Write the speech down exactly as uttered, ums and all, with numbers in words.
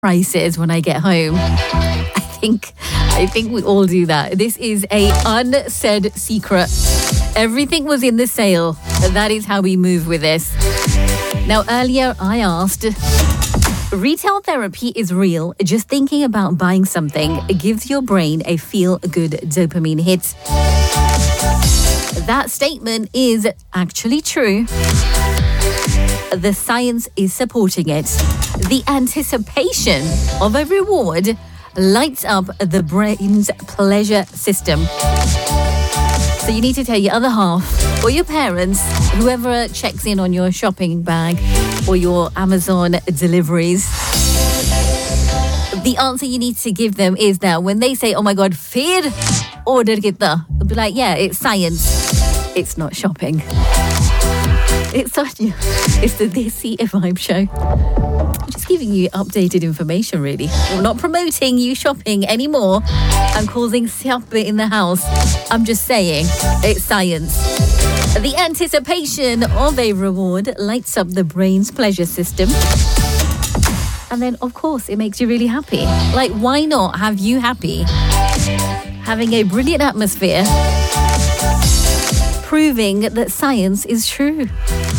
prices when I get home. I think I think we all do that. This is a unsaid secret. Everything was in the sale. That is how we move with this. Now, earlier I asked, retail therapy is real. Just thinking about buying something gives your brain a feel-good dopamine hit. That statement is actually true. The science is supporting it. The anticipation of a reward lights up the brain's pleasure system. So you need to tell your other half or your parents, whoever checks in on your shopping bag or your Amazon deliveries. The answer you need to give them is that when they say, oh my God, fear order kita, you'll be like, yeah, it's science. It's not shopping. It's such a, it's the Desi Vibe show. I'm just giving you updated information, really. I'm not promoting you shopping anymore. I'm causing siapa in the house. I'm just saying, it's science. The anticipation of a reward lights up the brain's pleasure system. And then, of course, it makes you really happy. Like, why not have you happy? Having a brilliant atmosphere, proving that science is true.